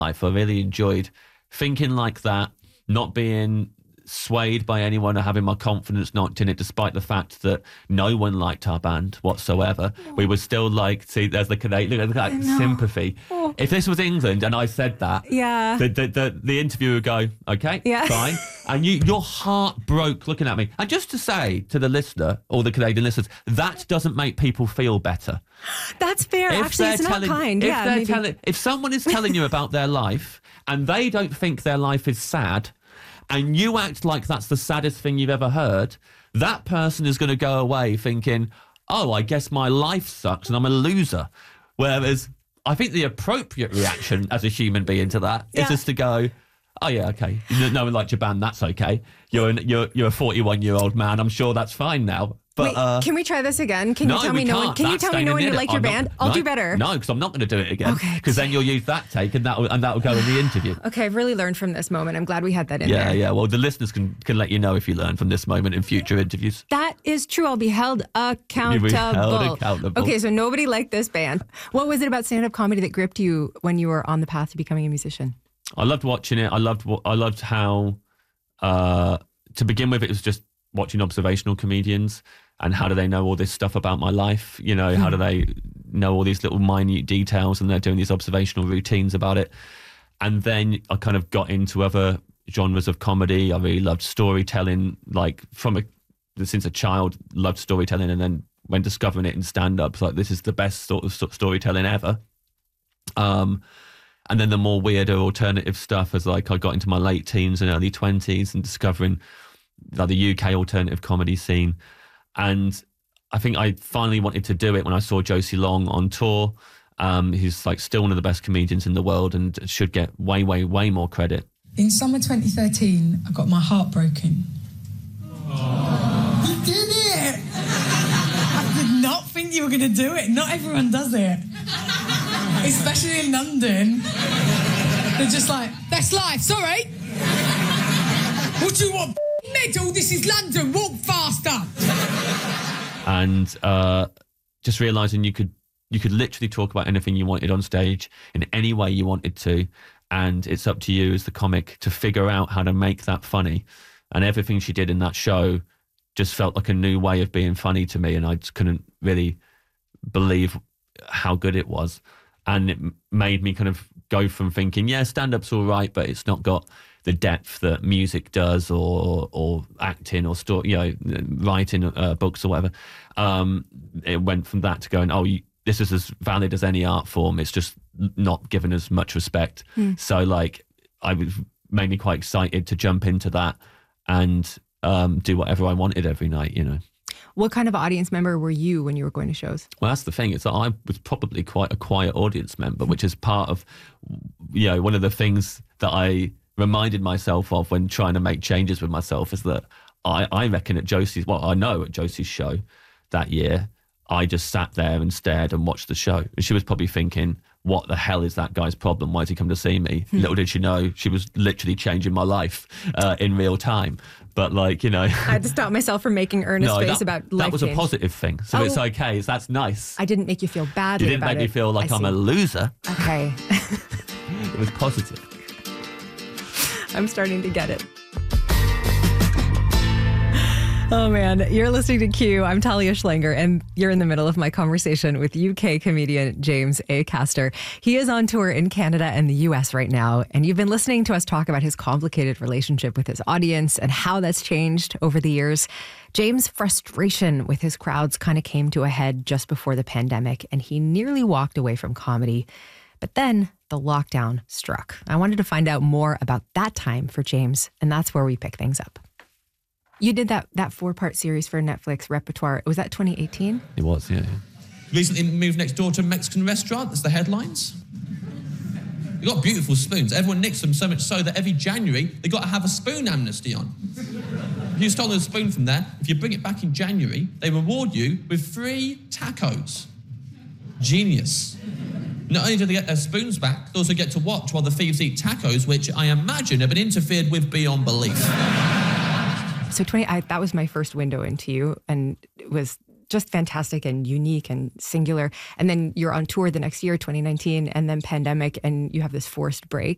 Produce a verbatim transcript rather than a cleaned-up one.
life. I really enjoyed thinking like that, not being swayed by anyone or having my confidence knocked in it, despite the fact that no one liked our band whatsoever. Oh. We were still like, see, there's the Canadian, look at that sympathy. Oh. If this was England and I said that, yeah, the the, the, the interviewer would go, okay, yeah. fine. And you, your heart broke looking at me. And just to say to the listener, or the Canadian listeners, that doesn't make people feel better. That's fair. If Actually, it's telling, not kind. If, yeah, they're maybe. telling, if someone is telling you about their life and they don't think their life is sad, and you act like that's the saddest thing you've ever heard, that person is going to go away thinking, oh, I guess my life sucks and I'm a loser. Whereas I think the appropriate reaction as a human being to that yeah. is just to go, oh, yeah, okay. No one liked your band, that's okay. You're, an, you're, you're a forty-one-year-old man. I'm sure that's fine now. But, Wait, uh, can we try this again? Can no, you tell me no one? Can That's you tell me no one you like your I'm band? Not, I'll no, do better. No, because I'm not going to do it again. Okay. Because then you'll use that take and that and that will go in the interview. Okay, I've really learned from this moment. I'm glad we had that in yeah, there. Yeah, yeah. Well, the listeners can, can let you know if you learn from this moment in future interviews. That is true. I'll be held accountable. You'll be held accountable. Okay, so nobody liked this band. What was it about stand-up comedy that gripped you when you were on the path to becoming a musician? I loved watching it. I loved I loved how, uh, to begin with, it was just watching observational comedians and how do they know all this stuff about my life? You know, how do they know all these little minute details, and they're doing these observational routines about it. And then I kind of got into other genres of comedy. I really loved storytelling, like from a, since a child, loved storytelling, and then when discovering it in stand-up, like this is the best sort of storytelling ever. Um, and then the more weirder alternative stuff as like I got into my late teens and early twenties and discovering like the U K alternative comedy scene. And I think I finally wanted to do it when I saw Josie Long on tour, um, who's like still one of the best comedians in the world and should get way, way, way more credit. In summer twenty thirteen, I got my heart broken. You did it! I did not think you were going to do it. Not everyone does it. Especially in London. They're just like, that's life, sorry. What do you want? Medal, this is London, walk faster. And uh, just realising you could you could literally talk about anything you wanted on stage in any way you wanted to, and it's up to you as the comic to figure out how to make that funny. And everything she did in that show just felt like a new way of being funny to me, and I just couldn't really believe how good it was. And it made me kind of go from thinking, yeah, stand-up's all right, but it's not got the depth that music does, or or acting, or story, you know, writing uh, books or whatever. Um, it went from that to going, oh, you, this is as valid as any art form. It's just not given as much respect. Mm. So, like, I was made me quite excited to jump into that and um, do whatever I wanted every night. You know. What kind of audience member were you when you were going to shows? Well, that's the thing. It's that I was probably quite a quiet audience member, which is part of, you know, one of the things that I reminded myself of when trying to make changes with myself is that I, I reckon at Josie's, well, I know at Josie's show that year, I just sat there and stared and watched the show. And she was probably thinking, what the hell is that guy's problem? Why has he come to see me? Hmm. Little did she know, she was literally changing my life uh, in real time. But like, you know. I had to stop myself from making earnest no, face that, about life That was change. A positive thing. So oh, it's okay. That's nice. I didn't make you feel badly You didn't about make it. me feel like I I'm see. a loser. Okay. It was positive. I'm starting to get it. Oh, man. You're listening to Q. I'm Talia Schlanger, and you're in the middle of my conversation with U K comedian James Acaster. He is on tour in Canada and the U S right now, and you've been listening to us talk about his complicated relationship with his audience and how that's changed over the years. James' frustration with his crowds kind of came to a head just before the pandemic, and he nearly walked away from comedy. But then the lockdown struck. I wanted to find out more about that time for James, and that's where we pick things up. You did that that four-part series for Netflix Repertoire. Was that twenty eighteen? It was, yeah, yeah. Recently moved next door to a Mexican restaurant. That's the headlines. You've got beautiful spoons. Everyone nicks them so much so that every January, they've got to have a spoon amnesty on. If you stole a spoon from there, if you bring it back in January, they reward you with free tacos. Genius. Not only do they get their spoons back, they also get to watch while the thieves eat tacos, which I imagine have been interfered with beyond belief. So twenty, I, that was my first window into you, and it was just fantastic and unique and singular. And then you're on tour the next year, twenty nineteen, and then pandemic, and you have this forced break.